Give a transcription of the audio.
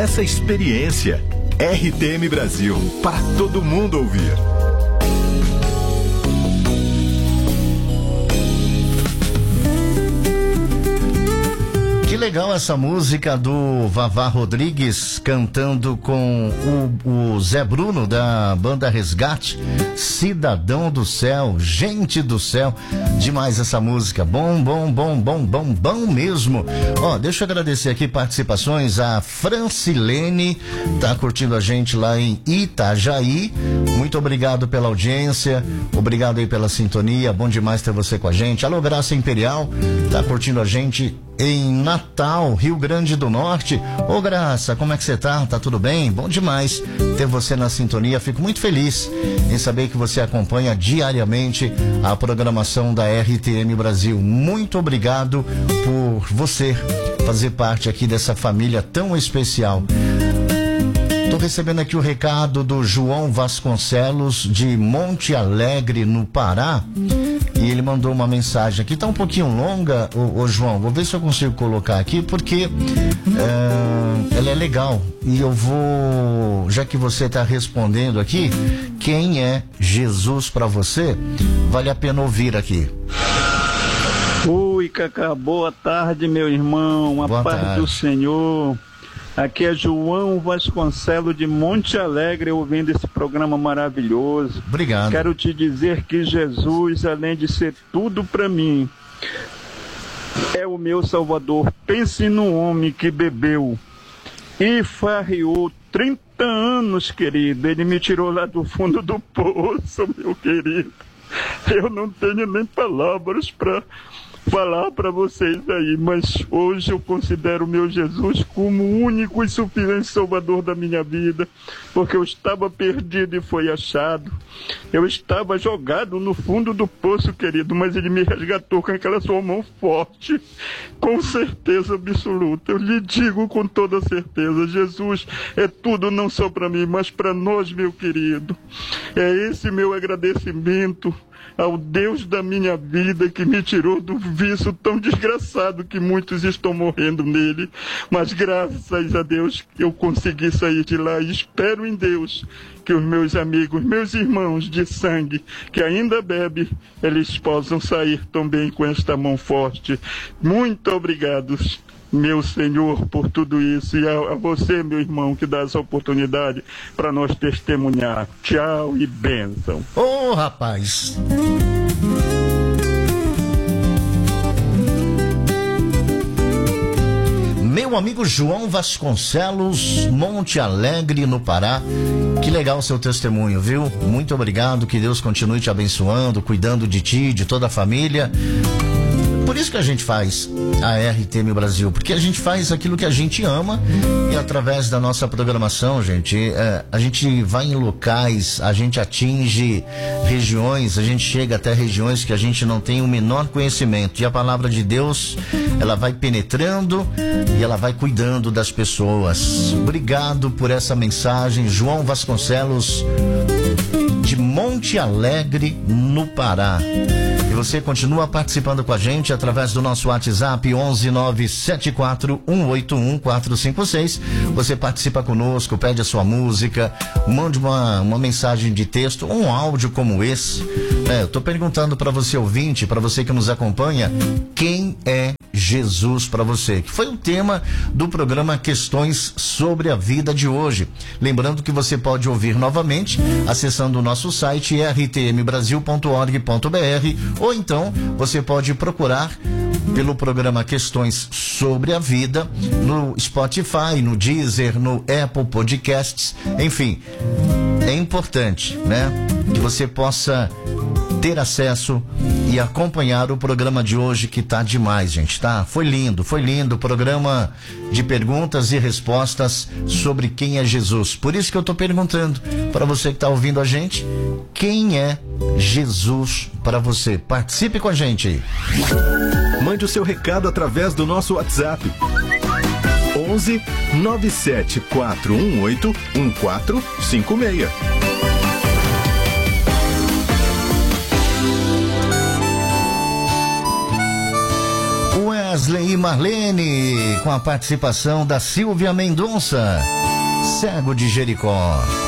essa experiência. RTM Brasil, para todo mundo ouvir. Que legal essa música do Vavá Rodrigues cantando com o Zé Bruno da banda Resgate, Cidadão do Céu, gente do céu, demais essa música, bom mesmo. Ó, deixa eu agradecer aqui participações, a Francilene tá curtindo a gente lá em Itajaí, muito obrigado pela audiência, obrigado aí pela sintonia, bom demais ter você com a gente. Alô, Graça Imperial, tá curtindo a gente em Natal, Rio Grande do Norte. Ô Graça, como é que você tá? Tá tudo bem? Bom demais ter você na sintonia. Fico muito feliz em saber que você acompanha diariamente a programação da RTM Brasil. Muito obrigado por você fazer parte aqui dessa família tão especial. Tô recebendo aqui o recado do João Vasconcelos de Monte Alegre, no Pará. E ele mandou uma mensagem aqui, tá um pouquinho longa, ô João, vou ver se eu consigo colocar aqui, porque ela é legal. E eu vou, já que você tá respondendo aqui, quem é Jesus para você, vale a pena ouvir aqui. Oi, Cacá, boa tarde, meu irmão, a paz do Senhor. Aqui é João Vasconcelos de Monte Alegre, ouvindo esse programa maravilhoso. Obrigado. Quero te dizer que Jesus, além de ser tudo para mim, é o meu Salvador. Pense num homem que bebeu e farriou 30 anos, querido. Ele me tirou lá do fundo do poço, meu querido. Eu não tenho nem palavras para falar para vocês aí, mas hoje eu considero o meu Jesus como o único e suficiente Salvador da minha vida, porque eu estava perdido e foi achado. Eu estava jogado no fundo do poço, querido, mas Ele me resgatou com aquela sua mão forte, com certeza absoluta. Eu lhe digo com toda certeza, Jesus é tudo não só para mim, mas para nós, meu querido. É esse meu agradecimento ao Deus da minha vida, que me tirou do vício tão desgraçado que muitos estão morrendo nele, mas graças a Deus eu consegui sair de lá, e espero em Deus que os meus amigos, meus irmãos de sangue que ainda bebem, eles possam sair também com esta mão forte. Muito obrigado, meu Senhor, por tudo isso, e a você, meu irmão, que dá essa oportunidade para nós testemunhar. Tchau e bênção. Ô, rapaz! Meu amigo João Vasconcelos, Monte Alegre, no Pará. Que legal o seu testemunho, viu? Muito obrigado, que Deus continue te abençoando, cuidando de ti, de toda a família. Por isso que a gente faz a RTM Brasil, porque a gente faz aquilo que a gente ama, e através da nossa programação, gente, a gente vai em locais, a gente atinge regiões, a gente chega até regiões que a gente não tem o menor conhecimento, e a palavra de Deus, ela vai penetrando e ela vai cuidando das pessoas. Obrigado por essa mensagem, João Vasconcelos de Monte Alegre, no Pará. E você continua participando com a gente através do nosso WhatsApp 11974181456. Você participa conosco, pede a sua música, mande uma mensagem de texto, um áudio como esse. Eu tô perguntando para você, ouvinte, para você que nos acompanha, quem é Jesus para você? Que foi o tema do programa Questões sobre a Vida de hoje. Lembrando que você pode ouvir novamente acessando o nosso site rtmbrasil.org.br, ou então você pode procurar pelo programa Questões sobre a Vida no Spotify, no Deezer, no Apple Podcasts, enfim. É importante, né, que você possa ter acesso e acompanhar o programa de hoje, que tá demais, gente, tá? Foi lindo, programa de perguntas e respostas sobre quem é Jesus. Por isso que eu tô perguntando para você que tá ouvindo a gente, quem é Jesus para você? Participe com a gente aí. Mande o seu recado através do nosso WhatsApp 11 97 418 1456. Wesley e Marlene, com a participação da Silvia Mendonça, Cego de Jericó.